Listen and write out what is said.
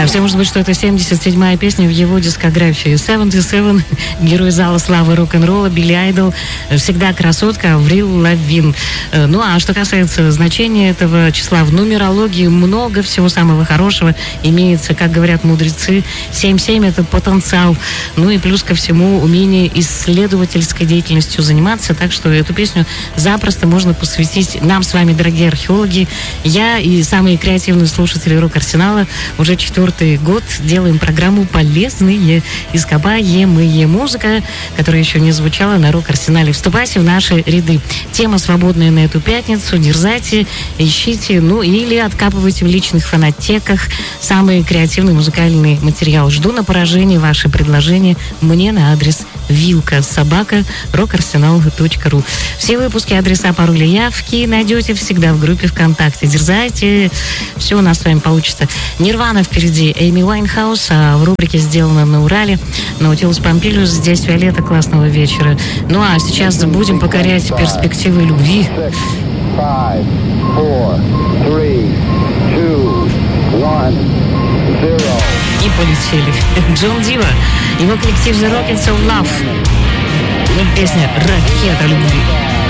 Да, все может быть, что это 77-я песня в его дискографии. 77, герой зала славы рок-н-ролла, Билли Айдол, всегда красотка, Аврил Лавин. Ну, а что касается значения этого числа в нумерологии, много всего самого хорошего имеется, как говорят мудрецы. 7-7 — это потенциал. Ну и плюс ко всему умение исследовательской деятельностью заниматься. Так что эту песню запросто можно посвятить нам с вами, дорогие археологи. Я и самые креативные слушатели Рок-Арсенала уже 4-й год делаем программу «Полезные ископаемые». Музыка, которая еще не звучала на Рок-Арсенале. Вступайте в наши ряды. Тема свободная на эту пятницу. Дерзайте, ищите, ну или откапывайте в личных фонотеках самый креативный музыкальный материал. Жду на поражение ваши предложения мне на адрес vilka@rockarsenal.ru. Все выпуски, адреса, пароли, явки найдете всегда в группе ВКонтакте. Дерзайте, все у нас с вами получится. Нирвана впереди, Эйми Уайнхаус, а в рубрике «Сделано на Урале» Наутилус Помпилиус. Здесь Виолетта. Классного вечера. Ну а сейчас будем покорять перспективы любви. 5, 4, 3, 2, 1, 0. И полетели. Джон Дива, его коллектив The Rockets of Love. И песня «Ракета любви».